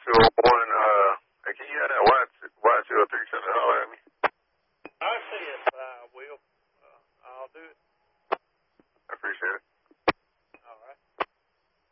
201, hey, can you have that Y203 send it holler at me? I see it. I will. I'll do it. I appreciate it.